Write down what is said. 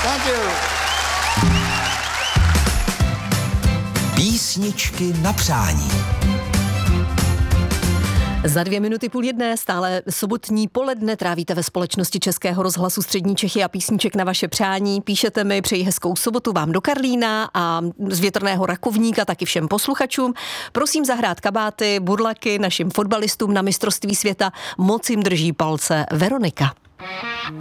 Thank you. Písničky na přání. Za 2:30 stále sobotní poledne trávíte ve společnosti Českého rozhlasu Střední Čechy a písniček na vaše přání. Píšete mi, přeji hezkou sobotu vám do Karlína a z větrného Rakovníka taky všem posluchačům. Prosím zahrát kabáty, burlaky našim fotbalistům na mistrovství světa. Moc jim drží palce Veronika.